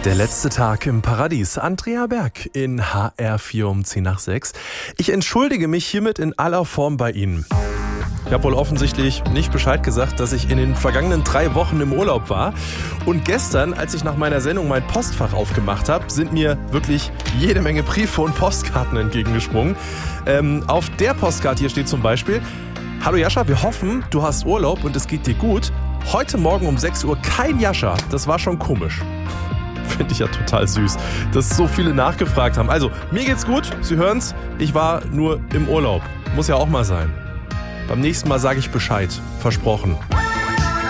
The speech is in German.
Der letzte Tag im Paradies. Andrea Berg in HR4 um 10 nach 6. Ich entschuldige mich hiermit in aller Form bei Ihnen. Ich habe wohl offensichtlich nicht Bescheid gesagt, dass ich in den vergangenen 3 Wochen im Urlaub war. Und gestern, als ich nach meiner Sendung mein Postfach aufgemacht habe, sind mir wirklich jede Menge Briefe und Postkarten entgegengesprungen. Auf der Postkarte hier steht zum Beispiel: Hallo Jascha, wir hoffen, du hast Urlaub und es geht dir gut. Heute Morgen um 6 Uhr kein Jascha. Das war schon komisch. Finde ich ja total süß, dass so viele nachgefragt haben. Also, mir geht's gut, Sie hören's, ich war nur im Urlaub. Muss ja auch mal sein. Beim nächsten Mal sage ich Bescheid. Versprochen.